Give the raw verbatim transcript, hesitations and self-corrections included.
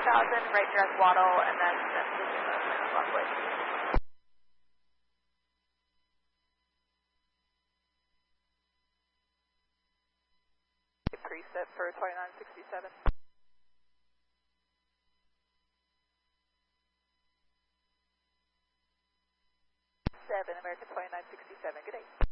thousand, right direct Waddle, and then that's Lockwood. Preset for twenty-nine sixty-seven. seven, American twenty-nine sixty-seven, good day.